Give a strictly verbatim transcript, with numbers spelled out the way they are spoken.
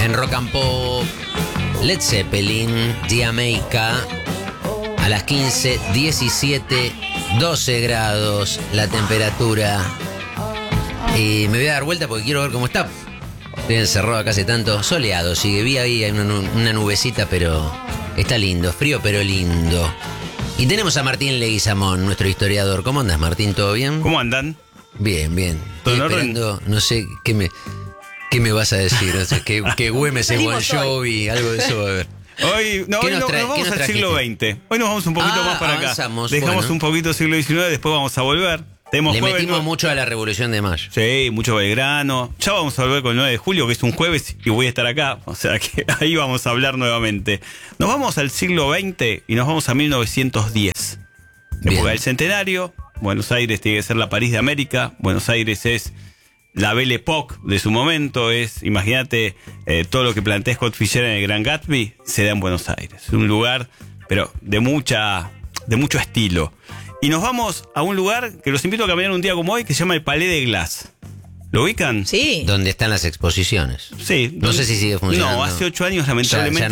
En Rock and Pop, Led Zeppelin, Jamaica, a las quince, diecisiete, doce grados la temperatura. Y me voy a dar vuelta porque quiero ver cómo está. Estoy encerrado acá hace tanto. Soleado, sigue. Vi ahí hay una, una nubecita, pero está lindo. Frío, pero lindo. Y tenemos a Martín Leguizamón, nuestro historiador. ¿Cómo andas, Martín? ¿Todo bien? ¿Cómo andan? Bien, bien. ¿Todo Estoy en orden? esperando, no sé, ¿qué me, qué me vas a decir? O sea, que, que Güemes es Bon Jovi, algo de eso va a haber. Hoy, no, ¿Qué hoy nos no- trae- nos vamos qué nos al siglo trajiste? veinte. Hoy nos vamos un poquito Ah, más para acá. avanzamos, Dejamos bueno. un poquito siglo diecinueve, después vamos a volver. Tenemos Le jueves, metimos ¿no? mucho a la Revolución de Mayo. Sí, mucho Belgrano. Ya vamos a volver con el nueve de julio, que es un jueves, y voy a estar acá. O sea que ahí vamos a hablar nuevamente. Nos vamos al siglo veinte y nos vamos a mil novecientos diez. Bien. Época del centenario. Buenos Aires tiene que ser la París de América. Buenos Aires es la Belle Époque de su momento. Es, imagínate, eh, todo lo que plantea Scott Fisher en el Gran Gatsby se da en Buenos Aires. Es un lugar, pero de mucha, de mucho estilo. Y nos vamos a un lugar que los invito a caminar un día como hoy, que se llama el Palais de Glace. ¿Lo ubican? Sí. Donde están las exposiciones. Sí. No sé si sigue funcionando. No, hace ocho años lamentablemente Ya- ya